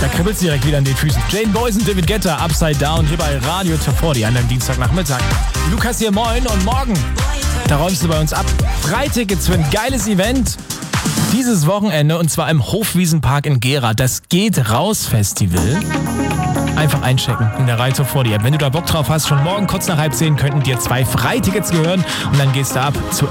Da kribbelt's direkt wieder an den Füßen. Jane Boysen, David Guetta, Upside Down, hier bei Radio Top 40 an einem Dienstagnachmittag. Lukas hier, moin, und morgen, da räumst du bei uns ab. Freitickets für ein geiles Event. Dieses Wochenende, und zwar im Hofwiesenpark in Gera. Das Geht Raus Festival. Einfach einchecken in der Radio Top 40 App. Wenn du da Bock drauf hast, schon morgen kurz nach 9:30 könnten dir 2 Freitickets gehören. Und dann gehst du ab zu